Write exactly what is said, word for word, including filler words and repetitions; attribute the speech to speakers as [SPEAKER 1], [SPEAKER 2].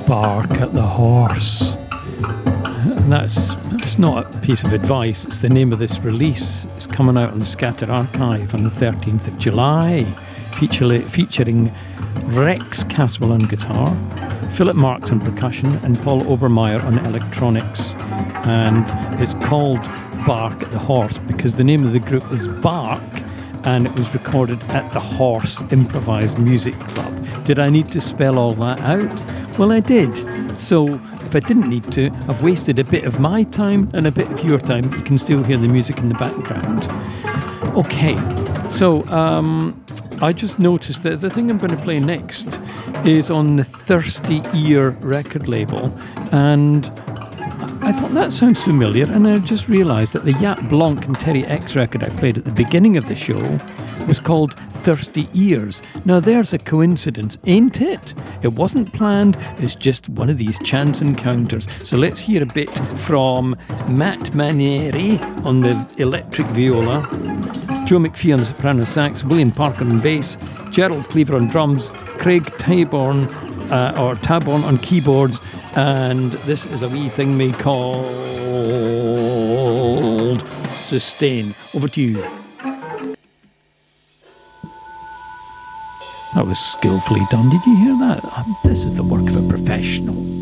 [SPEAKER 1] Bark at the Horse. And that's, that's not a piece of advice, it's the name of this release. It's coming out on the Scatter Archive on the thirteenth of July, feature, featuring Rex Caswell on guitar, Philip Marks on percussion, and Paul Obermeyer on electronics. And it's called Bark at the Horse because the name of the group is Bark, and it was recorded at the Horse Improvised Music Club. Did I need to spell all that out? Well, I did. So if I didn't need to, I've wasted a bit of my time and a bit of your time. You can still hear the music in the background. Okay, so um, I just noticed that the thing I'm going to play next is on the Thirsty Ear record label, and I thought that sounds familiar, and I just realised that the Jaap Blanc and Terry X record I played at the beginning of the show was called Thirsty Ears. Now there's a coincidence, ain't it? It wasn't planned, it's just one of these chance encounters. So let's hear a bit from Matt Manieri on the electric viola, Joe McPhee on the soprano sax, William Parker on bass, Gerald Cleaver on drums, Craig Taborn, uh, or Taborn on keyboards, and this is a wee thing me called Sustain. Over to you. That was skillfully done. Did you hear that? This is the work of a professional.